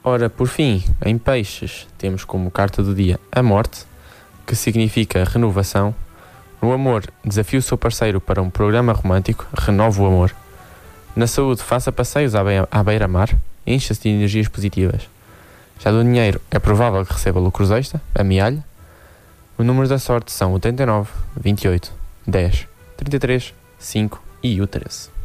Ora, por fim, em peixes, temos como carta do dia a morte, que significa renovação. No amor, desafie o seu parceiro para um programa romântico, renove o amor. Na saúde, faça passeios à beira-mar, encha-se de energias positivas. Já do dinheiro, é provável que receba lucros extra, amealhe. Os números da sorte são o 89, 28, 10, 33, 5 e o 13.